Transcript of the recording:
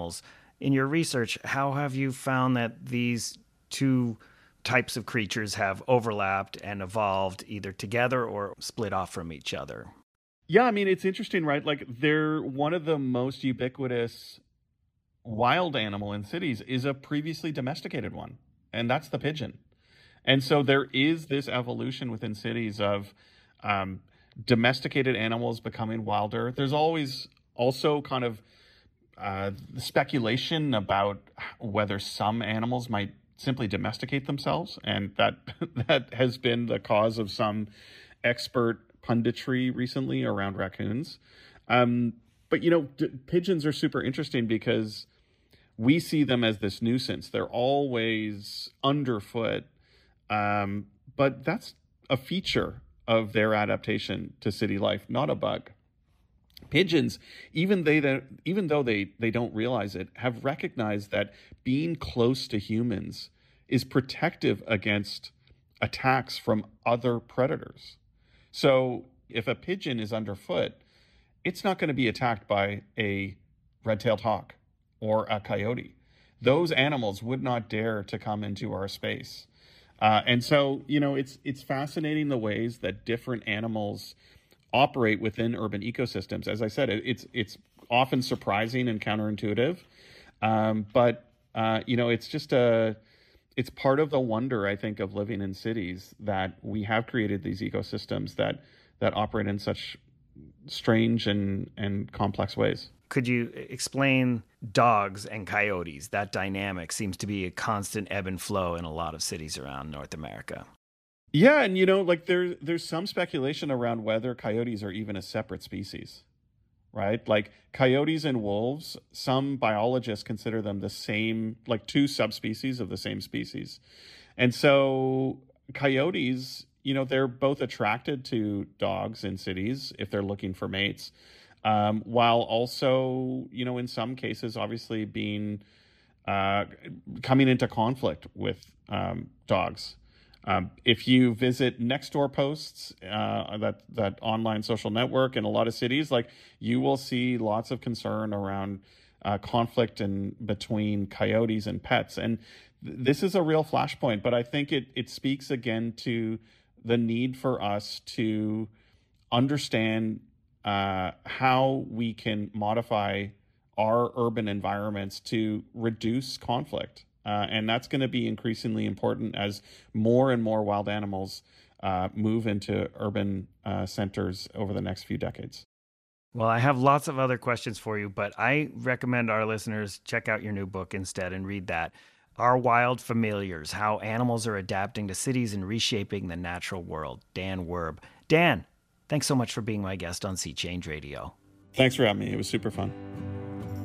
animals. In your research, how have you found that these two types of creatures have overlapped and evolved either together or split off from each other? Yeah, I mean, it's interesting, right? Like, they're one of the most ubiquitous wild animal in cities is a previously domesticated one, and that's the pigeon. And so there is this evolution within cities of um, domesticated animals becoming wilder. There's always also kind of speculation about whether some animals might simply domesticate themselves, and that that has been the cause of some expert punditry recently around raccoons. But pigeons are super interesting because we see them as this nuisance. They're always underfoot, but that's a feature of their adaptation to city life, not a bug. Pigeons, even though they don't realize it, have recognized that being close to humans is protective against attacks from other predators. So if a pigeon is underfoot, it's not going to be attacked by a red-tailed hawk or a coyote. Those animals would not dare to come into our space. And so, it's fascinating the ways that different animals operate within urban ecosystems. As I said, it's often surprising and counterintuitive, but it's part of the wonder, I think, of living in cities that we have created these ecosystems that operate in such strange and complex ways. Could you explain dogs and coyotes? That dynamic seems to be a constant ebb and flow in a lot of cities around North America. Yeah, and there's some speculation around whether coyotes are even a separate species, right? Like coyotes and wolves, some biologists consider them the same, like two subspecies of the same species. And so coyotes, they're both attracted to dogs in cities if they're looking for mates, while also, in some cases, obviously being coming into conflict with dogs. If you visit Nextdoor posts, that online social network in a lot of cities, like you will see lots of concern around conflict between coyotes and pets. And this is a real flashpoint, but I think it speaks again to the need for us to understand how we can modify our urban environments to reduce conflict. And that's going to be increasingly important as more and more wild animals move into urban centers over the next few decades. Well, I have lots of other questions for you, but I recommend our listeners check out your new book instead and read that. Our Wild Familiars, How Animals Are Adapting to Cities and Reshaping the Natural World. Dan Werb. Dan, thanks so much for being my guest on Sea Change Radio. Thanks for having me. It was super fun.